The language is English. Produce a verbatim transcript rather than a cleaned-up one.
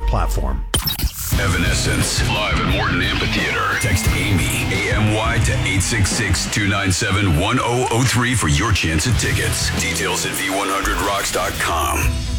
platform. Evanescence, live at Morton Amphitheater. Text Amy, A M Y, to eight six six, two nine seven, one zero zero three for your chance at tickets. Details at v one hundred rocks dot com.